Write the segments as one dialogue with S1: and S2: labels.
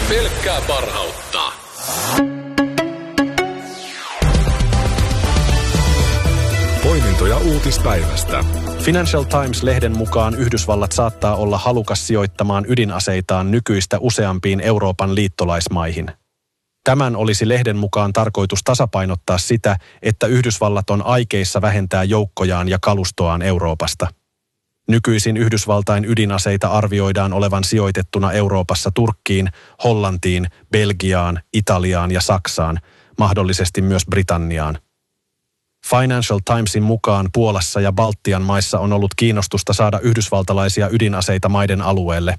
S1: Pelkkää parhautta.
S2: Poimintoja uutispäivästä.
S3: Financial Times-lehden mukaan Yhdysvallat saattaa olla halukas sijoittamaan ydinaseitaan nykyistä useampiin Euroopan liittolaismaihin. Tämän olisi lehden mukaan tarkoitus tasapainottaa sitä, että Yhdysvallat on aikeissa vähentää joukkojaan ja kalustoaan Euroopasta. Nykyisin Yhdysvaltain ydinaseita arvioidaan olevan sijoitettuna Euroopassa Turkkiin, Hollantiin, Belgiaan, Italiaan ja Saksaan, mahdollisesti myös Britanniaan. Financial Timesin mukaan Puolassa ja Baltian maissa on ollut kiinnostusta saada yhdysvaltalaisia ydinaseita maiden alueelle.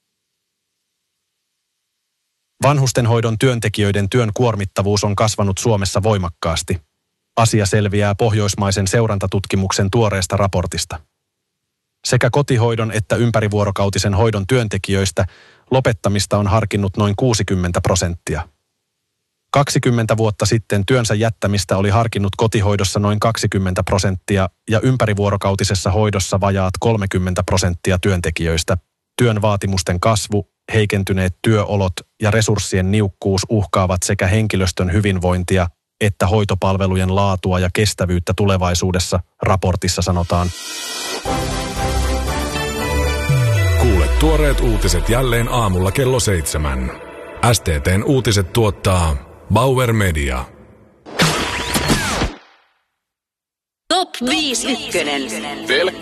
S3: Vanhustenhoidon työntekijöiden työn kuormittavuus on kasvanut Suomessa voimakkaasti. Asia selviää pohjoismaisen seurantatutkimuksen tuoreesta raportista. Sekä kotihoidon että ympärivuorokautisen hoidon työntekijöistä lopettamista on harkinnut noin 60%. 20 vuotta sitten työnsä jättämistä oli harkinnut kotihoidossa noin 20% ja ympärivuorokautisessa hoidossa vajaat 30% työntekijöistä. Työn vaatimusten kasvu, heikentyneet työolot ja resurssien niukkuus uhkaavat sekä henkilöstön hyvinvointia että hoitopalvelujen laatua ja kestävyyttä tulevaisuudessa, raportissa sanotaan.
S2: Kuule tuoreet uutiset jälleen aamulla kello 7. STT:n uutiset tuottaa Bauer Media.
S4: Top 5 ykkönen.